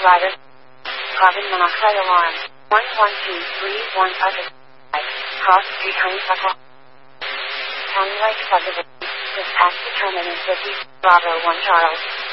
driver. Carbon monoxide alarm. 11231 Cross Street Honeysuckle. County Lake subdivision. Dispatch determinant 50 Bravo 1 Charles.